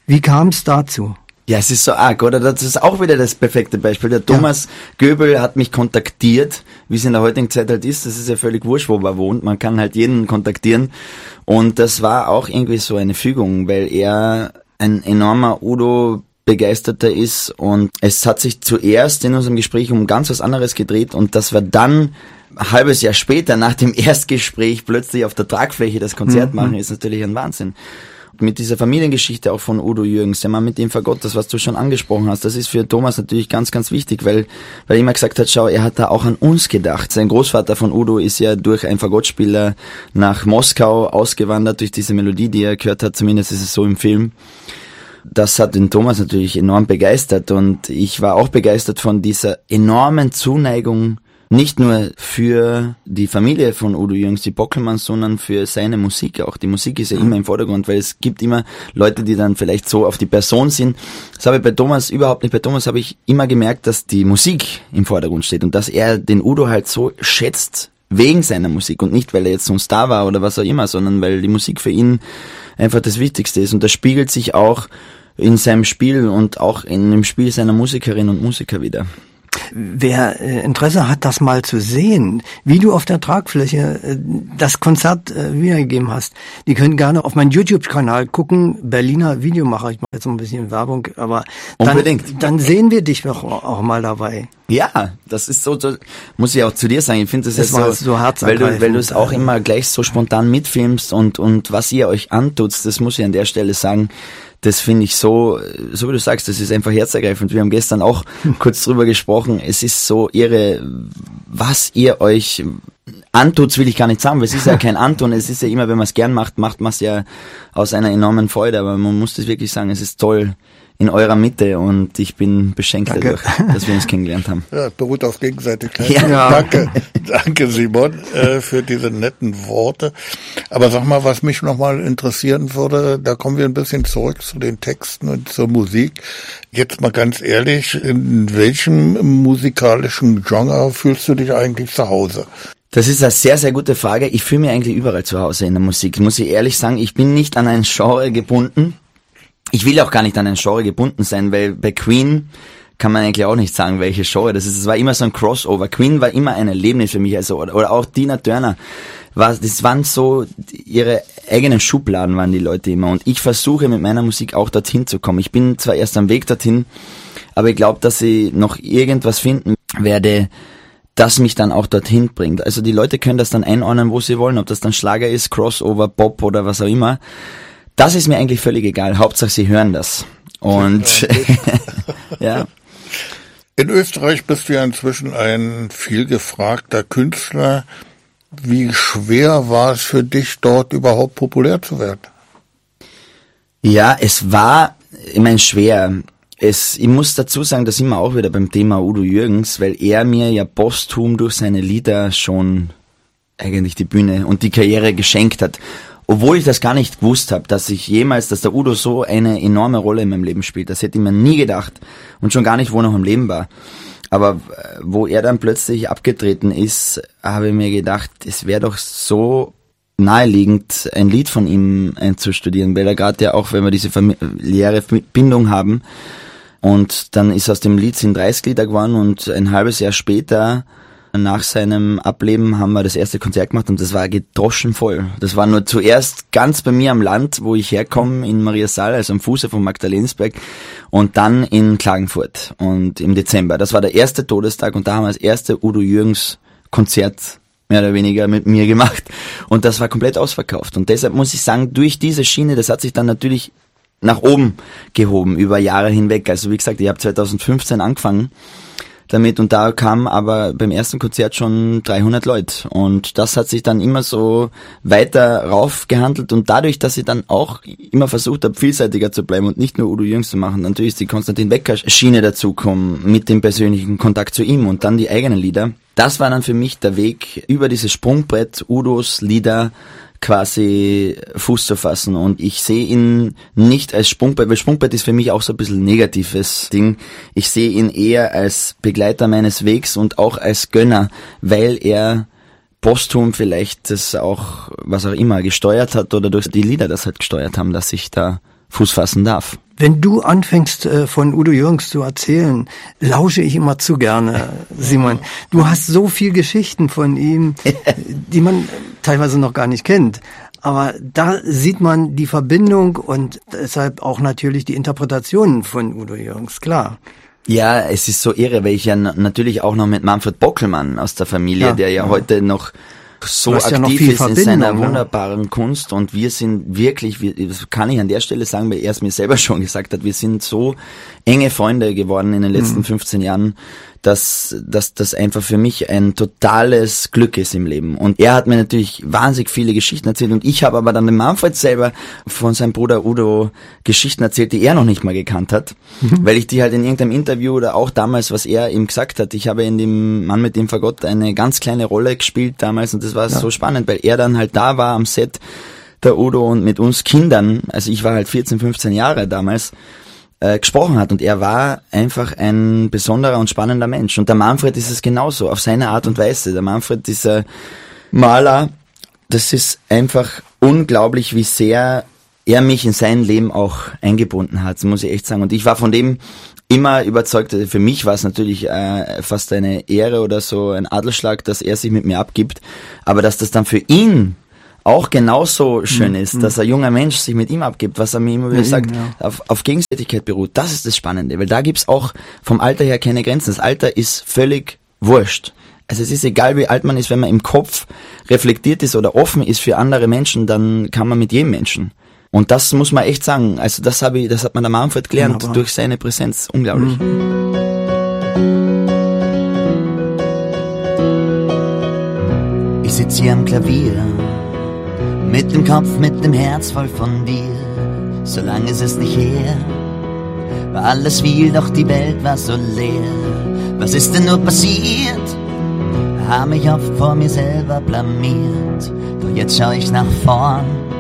Wie kam es dazu? Ja, es ist so arg, oder? Das ist auch wieder das perfekte Beispiel. Der Thomas Göbel hat mich kontaktiert, wie es in der heutigen Zeit halt ist. Das ist ja völlig wurscht, wo man wohnt. Man kann halt jeden kontaktieren. Und das war auch irgendwie so eine Fügung, weil er ein enormer Udo-Begeisterter ist. Und es hat sich zuerst in unserem Gespräch um ganz was anderes gedreht. Und das war dann ein halbes Jahr später, nach dem Erstgespräch, plötzlich auf der Tragfläche das Konzert machen, ist natürlich ein Wahnsinn. Mit dieser Familiengeschichte auch von Udo Jürgens, der Mann mit dem Fagott, das was du schon angesprochen hast, das ist für Thomas natürlich ganz, ganz wichtig, weil er immer gesagt hat, schau, er hat da auch an uns gedacht. Sein Großvater von Udo ist ja durch einen Fagottspieler nach Moskau ausgewandert, durch diese Melodie, die er gehört hat, zumindest ist es so im Film. Das hat den Thomas natürlich enorm begeistert und ich war auch begeistert von dieser enormen Zuneigung, nicht nur für die Familie von Udo Jürgens, die Bockelmanns, sondern für seine Musik auch. Die Musik ist ja immer im Vordergrund, weil es gibt immer Leute, die dann vielleicht so auf die Person sind. Das habe ich bei Thomas überhaupt nicht. Bei Thomas habe ich immer gemerkt, dass die Musik im Vordergrund steht und dass er den Udo halt so schätzt wegen seiner Musik und nicht, weil er jetzt so ein Star war oder was auch immer, sondern weil die Musik für ihn einfach das Wichtigste ist. Und das spiegelt sich auch in seinem Spiel und auch in dem Spiel seiner Musikerinnen und Musiker wieder. Wer Interesse hat, das mal zu sehen, wie du auf der Tragfläche das Konzert wiedergegeben hast, die können gerne auf meinen YouTube-Kanal gucken, Berliner Videomacher, ich mache jetzt ein bisschen Werbung, aber dann sehen wir dich auch mal dabei. Ja, das ist so, muss ich auch zu dir sagen, ich finde das war so herzergreifend, weil du es auch immer gleich so spontan mitfilmst und was ihr euch antut, das muss ich an der Stelle sagen, das finde ich so wie du sagst, das ist einfach herzergreifend. Wir haben gestern auch kurz drüber gesprochen. Es ist so irre, was ihr euch antut, will ich gar nicht sagen, weil es ist ja kein Antun. Es ist ja immer, wenn man es gern macht, macht man es ja aus einer enormen Freude. Aber man muss das wirklich sagen, es ist toll in eurer Mitte und ich bin beschenkt dadurch, dass wir uns kennengelernt haben. Ja, beruht auf Gegenseitigkeit. Ja. Danke Simon für diese netten Worte. Aber sag mal, was mich nochmal interessieren würde, da kommen wir ein bisschen zurück zu den Texten und zur Musik. Jetzt mal ganz ehrlich, in welchem musikalischen Genre fühlst du dich eigentlich zu Hause? Das ist eine sehr, sehr gute Frage. Ich fühle mich eigentlich überall zu Hause in der Musik. Muss ich ehrlich sagen, ich bin nicht an ein Genre gebunden. Ich will auch gar nicht an ein Genre gebunden sein, weil bei Queen kann man eigentlich auch nicht sagen, welche Genre das ist. Es war immer so ein Crossover. Queen war immer ein Erlebnis für mich, also oder auch Tina Turner. Das waren so ihre eigenen Schubladen waren die Leute immer und ich versuche mit meiner Musik auch dorthin zu kommen. Ich bin zwar erst am Weg dorthin, aber ich glaube, dass ich noch irgendwas finden werde, das mich dann auch dorthin bringt. Also die Leute können das dann einordnen, wo sie wollen, ob das dann Schlager ist, Crossover, Pop oder was auch immer. Das ist mir eigentlich völlig egal. Hauptsache, sie hören das. Und ja. In Österreich bist du ja inzwischen ein viel gefragter Künstler. Wie schwer war es für dich, dort überhaupt populär zu werden? Ja, es war, ich meine, schwer. Ich muss dazu sagen, da sind wir auch wieder beim Thema Udo Jürgens, weil er mir ja posthum durch seine Lieder schon eigentlich die Bühne und die Karriere geschenkt hat. Obwohl ich das gar nicht gewusst habe, dass der Udo so eine enorme Rolle in meinem Leben spielt. Das hätte ich mir nie gedacht und schon gar nicht, wo er noch am Leben war. Aber wo er dann plötzlich abgetreten ist, habe ich mir gedacht, es wäre doch so naheliegend, ein Lied von ihm einzustudieren, weil er gerade ja auch, wenn wir diese familiäre Bindung haben, und dann ist aus dem Lied sind 30 Lieder geworden und ein halbes Jahr später, nach seinem Ableben, haben wir das erste Konzert gemacht und das war gedroschen voll. Das war nur zuerst ganz bei mir am Land, wo ich herkomme, in Mariasal, also am Fuße von Magdalensberg, und dann in Klagenfurt und im Dezember. Das war der erste Todestag und da haben wir das erste Udo Jürgens Konzert mehr oder weniger mit mir gemacht und das war komplett ausverkauft. Und deshalb muss ich sagen, durch diese Schiene, das hat sich dann natürlich nach oben gehoben über Jahre hinweg. Also wie gesagt, ich habe 2015 angefangen damit und da kamen aber beim ersten Konzert schon 300 Leute und das hat sich dann immer so weiter raufgehandelt und dadurch, dass ich dann auch immer versucht habe, vielseitiger zu bleiben und nicht nur Udo Jürgens zu machen, natürlich ist die Konstantin Wecker Schiene dazugekommen mit dem persönlichen Kontakt zu ihm und dann die eigenen Lieder. Das war dann für mich der Weg über dieses Sprungbrett Udos Lieder quasi Fuß zu fassen und ich sehe ihn nicht als Sprungbrett, weil Sprungbrett ist für mich auch so ein bisschen ein negatives Ding. Ich sehe ihn eher als Begleiter meines Wegs und auch als Gönner, weil er posthum vielleicht das auch, was auch immer, gesteuert hat oder durch die Lieder das halt gesteuert haben, dass ich da Fuß fassen darf. Wenn du anfängst, von Udo Jürgens zu erzählen, lausche ich immer zu gerne, Simon. Du hast so viel Geschichten von ihm, die man teilweise noch gar nicht kennt. Aber da sieht man die Verbindung und deshalb auch natürlich die Interpretationen von Udo Jürgens, klar. Ja, es ist so irre, weil ich ja natürlich auch noch mit Manfred Bockelmann aus der Familie, der ja heute noch so aktiv ist in seiner wunderbaren Kunst, und wir sind wirklich, das kann ich an der Stelle sagen, weil er es mir selber schon gesagt hat, wir sind so enge Freunde geworden in den letzten 15 Jahren, dass das einfach für mich ein totales Glück ist im Leben. Und er hat mir natürlich wahnsinnig viele Geschichten erzählt, und ich habe aber dann dem Manfred selber von seinem Bruder Udo Geschichten erzählt, die er noch nicht mal gekannt hat, weil ich die halt in irgendeinem Interview oder auch damals, was er ihm gesagt hat, ich habe in dem Mann mit dem Fagott eine ganz kleine Rolle gespielt damals, und das war so spannend, weil er dann halt da war am Set, der Udo, und mit uns Kindern, also ich war halt 14, 15 Jahre damals, gesprochen hat, und er war einfach ein besonderer und spannender Mensch. Und der Manfred ist es genauso, auf seine Art und Weise. Der Manfred, dieser Maler, das ist einfach unglaublich, wie sehr er mich in sein Leben auch eingebunden hat, muss ich echt sagen. Und ich war von dem immer überzeugt. Für mich war es natürlich fast eine Ehre oder so, ein Adelsschlag, dass er sich mit mir abgibt, aber dass das dann für ihn auch genauso schön ist, dass ein junger Mensch sich mit ihm abgibt, was er mir immer wieder sagt, auf Gegenseitigkeit beruht. Das ist das Spannende, weil da gibt's auch vom Alter her keine Grenzen. Das Alter ist völlig wurscht. Also es ist egal, wie alt man ist, wenn man im Kopf reflektiert ist oder offen ist für andere Menschen, dann kann man mit jedem Menschen. Und das muss man echt sagen. Also das hat man der Manfred gelernt durch seine Präsenz. Unglaublich. Ich sitze hier am Klavier, mit dem Kopf, mit dem Herz voll von dir. So lange ist es nicht her, war alles viel, doch die Welt war so leer. Was ist denn nur passiert? Hab mich oft vor mir selber blamiert. Doch jetzt schau ich nach vorn